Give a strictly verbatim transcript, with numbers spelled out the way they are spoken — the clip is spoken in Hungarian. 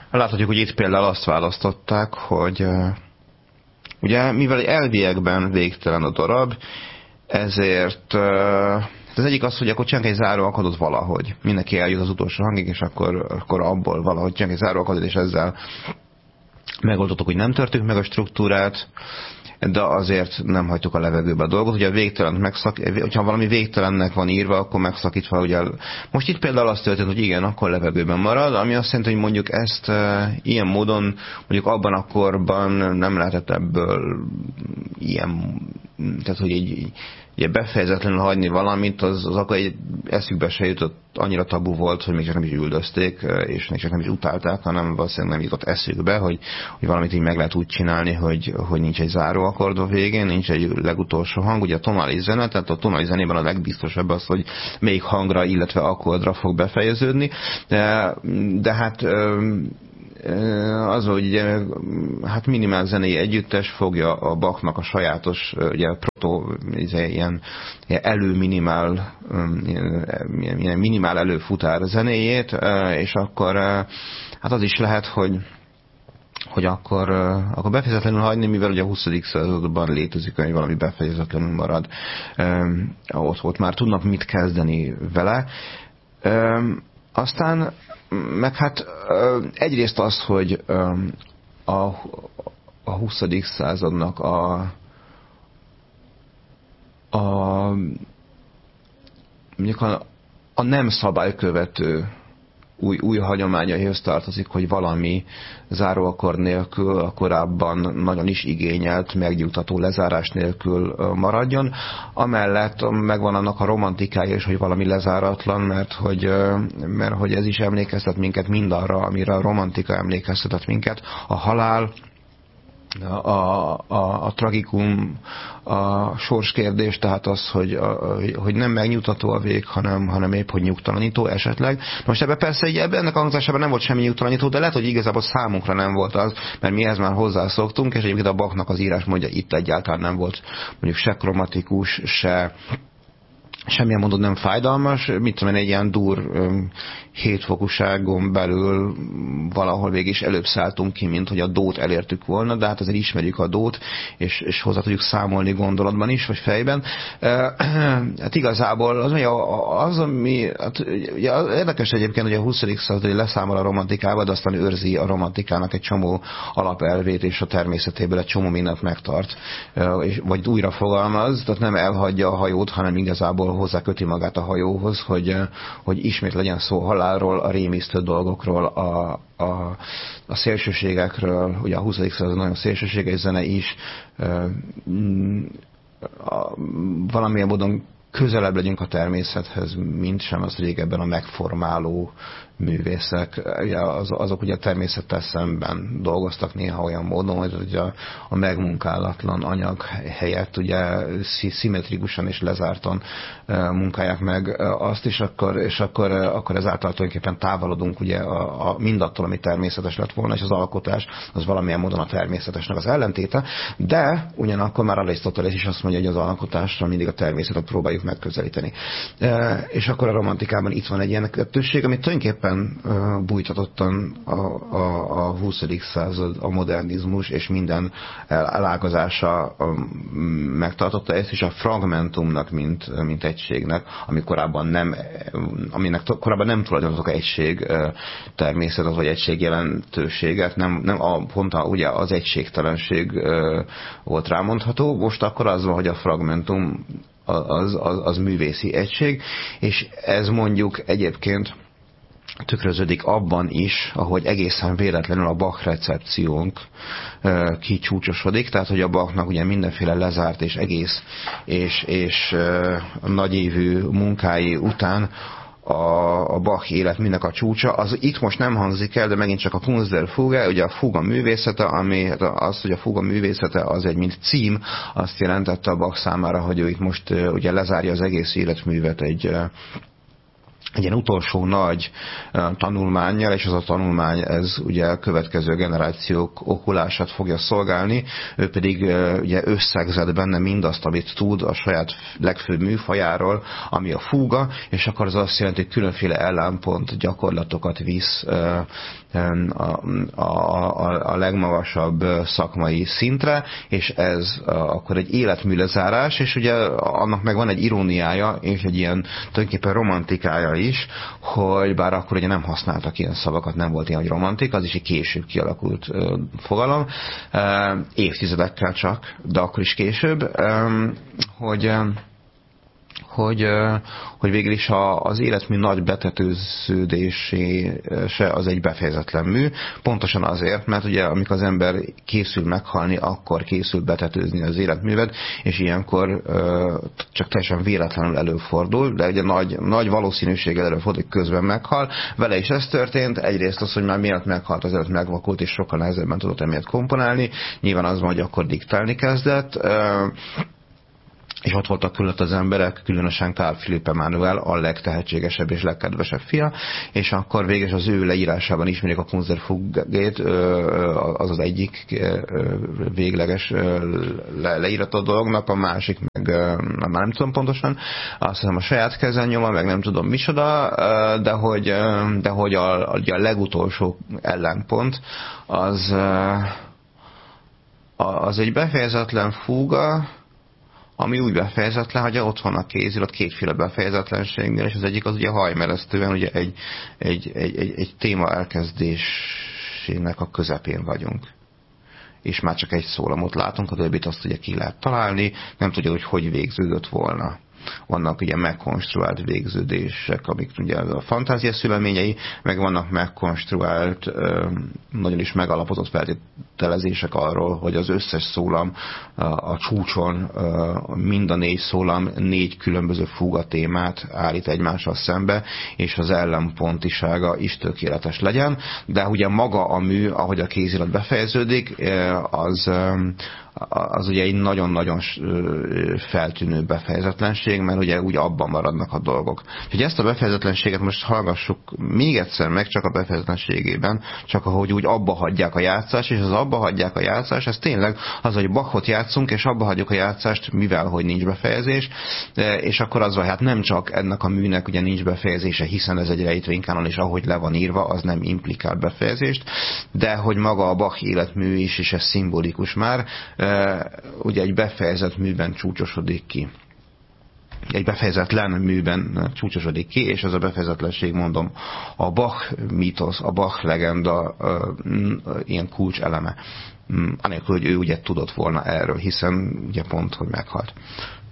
Láthatjuk, hogy itt például azt választották, hogy ugye, mivel elviekben végtelen a darab, ezért az egyik az, hogy akkor csinálunk egy záróakadot valahogy. Mindenki eljut az utolsó hangig, és akkor, akkor abból valahogy csinálunk egy záróakadot, és ezzel megoldottuk, hogy nem törtük meg a struktúrát, de azért nem hagytuk a levegőbe a dolgot. Ugye a végtelen megszak, hogyha valami végtelennek van írva, akkor megszakítva, ugye most itt például az történt, hogy igen, akkor levegőben marad, ami azt jelenti, hogy mondjuk ezt e, ilyen módon, mondjuk abban a korban nem lehetett ebből ilyen, tehát hogy így, így befejezetlenül hagyni valamit, az, az akkor egy eszükbe se jutott, annyira tabu volt, hogy még csak nem is üldözték, és még csak nem is utálták, hanem valószínűleg nem jutott eszükbe, hogy, hogy valamit így meg lehet úgy csinálni, hogy, hogy nincs egy záróakord a végén, nincs egy legutolsó hang. Ugye a tonális zene, tehát a tonális zenében a legbiztosabb az, hogy melyik hangra, illetve akkordra fog befejeződni, de, de hát az, hogy hát minimál zenei együttes fogja a Bachnak a sajátos, ugye proto, ilyen, ilyen előminimál, ilyen, ilyen minimál előfutár zenéjét, és akkor hát az is lehet, hogy hogy akkor, akkor befejezetlenül hagyni, mivel ugye a huszadik században létezik, hogy valami befejezetlenül marad. Ott, ott már tudnak mit kezdeni vele. Aztán meg hát egyrészt az, hogy a, a huszadik századnak a, a, mondjuk a, a nem szabálykövető új, új hagyományaihoz tartozik, hogy valami záróakord nélkül a korábban nagyon is igényelt, megnyugtató lezárás nélkül maradjon. Amellett megvan annak a romantikája is, hogy valami lezáratlan, mert hogy, mert hogy ez is emlékeztet minket mindarra, amire a romantika emlékeztetett minket. A halál, a, a, a tragikum, a sorskérdés, tehát az, hogy, a, hogy nem megnyugtató a vég, hanem, hanem épp, hogy nyugtalanító esetleg. Most ebben persze így, ebben, ennek a hangzásában nem volt semmi nyugtalanító, de lehet, hogy igazából számunkra nem volt az, mert mi ehhez már hozzászoktunk, és egyébként a Bachnak az írásmódja itt egyáltalán nem volt mondjuk se kromatikus, se semmilyen módon nem fájdalmas, mit tudom én, egy ilyen dur hétfokúságon belül valahol végig is előbb szálltunk ki, mint hogy a dót elértük volna, de hát azért ismerjük a dót, és, és hozzá tudjuk számolni gondolatban is, vagy fejben. Hát igazából az, az ami, hát, ugye, érdekes egyébként, hogy a huszadik század leszámol a romantikába, de aztán őrzi a romantikának egy csomó alapelvét, és a természetéből egy csomó mindent megtart, vagy újra fogalmaz, tehát nem elhagyja a hajót, hanem igazából hozzá köti magát a hajóhoz, hogy, hogy ismét legyen szó halálról, a rémisztő dolgokról, a, a, a szélsőségekről. Ugye a huszadik század nagyon szélsőséges zene is, a, valamilyen módon közelebb legyünk a természethez, mint sem az régebben a megformáló művészek. Az, azok ugye a természettel szemben dolgoztak néha olyan módon, hogy ugye a, a megmunkálatlan anyag helyett ugye szimmetrikusan és lezártan munkálják meg azt is, akkor, és akkor, akkor ezáltal tulajdonképpen távolodunk ugye a, a mindattól, ami természetes lett volna, és az alkotás az valamilyen módon a természetesnek az ellentéte, de ugyanakkor már Arisztotelész is azt mondja, hogy az alkotásra mindig a természetet próbáljuk megközelíteni. És akkor a romantikában itt van egy ilyen kettősség, amit tulajdonképpen bújtatottan a, a, a huszadik század, a modernizmus és minden elágazása megtartotta ezt is a fragmentumnak, mint, mint egységnek, ami korábban nem, aminek korábban nem tulajdonítok egység természetet, vagy egység jelentőséget, nem, nem a, pont a, ugye az egységtelenség volt rámondható, most akkor az van, hogy a fragmentum az, az, az művészi egység, és ez mondjuk egyébként tükröződik abban is, ahogy egészen véletlenül a Bach recepciónk uh, kicsúcsosodik, tehát hogy a Bachnak ugye mindenféle lezárt és egész és, és uh, nagyévű munkái után a, a Bach élet mindnek a csúcsa, az itt most nem hangzik el, de megint csak a Kunst der Fuge, ugye a fuga művészete, ami az, hogy a fuga művészete az egy mint cím, azt jelentette a Bach számára, hogy ő itt most uh, ugye lezárja az egész életművet egy uh, egy ilyen utolsó nagy uh, tanulmánnyal, és az a tanulmány ez ugye a következő generációk okulását fogja szolgálni, ő pedig uh, ugye összegzett benne mindazt, amit tud a saját legfőbb műfajáról, ami a fúga, és akkor az azt jelenti, hogy különféle ellenpont gyakorlatokat visz uh, a, a, a legmagasabb szakmai szintre, és ez uh, akkor egy életmű lezárás, és ugye annak meg van egy iróniája, és egy ilyen tulajdonképpen romantikája is, hogy bár akkor ugye nem használtak ilyen szavakat, nem volt ilyen, hogy romantik, az is egy később kialakult uh, fogalom, uh, évtizedekkel csak, de akkor is később, um, hogy um, hogy, hogy végül is az életmű nagy betetőződése az egy befejezetlen mű, pontosan azért, mert ugye amikor az ember készül meghalni, akkor készül betetőzni az életművet, és ilyenkor csak teljesen véletlenül előfordul, de ugye nagy, nagy valószínűséggel előfordul, hogy közben meghal. Vele is ez történt, egyrészt az, hogy már miatt meghalt, az előtt megvakult, és sokkal nehezebben tudott emiatt komponálni, nyilván az van, hogy akkor diktálni kezdett, és ott voltak külött az emberek, különösen Carl Philipp Emanuel, a legtehetségesebb és legkedvesebb fia, és akkor végül az ő leírásában ismerik a Kunstfugét, az az egyik végleges leírat a dolognak, a másik meg már nem tudom pontosan, azt hiszem a saját kezen nyoma, meg nem tudom micsoda, de hogy, de hogy a, a legutolsó ellenpont az, az egy befejezetlen fúga, ami úgy befejezetlen, hogy ott van a kézirat kétféle befejezetlenségnél, és az egyik az ugye hajmeresztően ugye egy, egy, egy, egy, egy téma elkezdésének a közepén vagyunk. És már csak egy szólamot látunk, a többit azt ugye ki lehet találni, nem tudja, hogy hogy végződött volna. Vannak ugye megkonstruált végződések, amik ugye a fantázia szüleményei, meg vannak megkonstruált, nagyon is megalapozott feltételezések arról, hogy az összes szólam a csúcson, mind a négy szólam négy különböző fúga témát állít egymással szembe, és az ellenpontisága is tökéletes legyen, de ugye maga a mű, ahogy a kézirat befejeződik, az az ugye egy nagyon-nagyon feltűnő befejezetlenség, mert ugye úgy abban maradnak a dolgok. Úgyhogy ezt a befejezetlenséget most hallgassuk még egyszer meg, csak a befejezetlenségében, csak ahogy úgy abba hagyják a játszást, és az abba hagyják a játszást, ez tényleg az, hogy Bachot játszunk, és abba hagyjuk a játszást, mivel, hogy nincs befejezés, és akkor az van, hát nem csak ennek a műnek ugye nincs befejezése, hiszen ez egy rejtvénykánon, és ahogy le van írva, az nem implikál befejezést, de hogy maga a Bach életmű is, és ez szimbolikus már, ugye egy befejezett műben csúcsosodik ki. Egy befejezetlen műben csúcsosodik ki, és ez a befejezetlenség, mondom, a Bach mítosz, a Bach legenda ilyen kulcs eleme. Anélkül, hogy ő ugye tudott volna erről, hiszen ugye pont, hogy meghalt.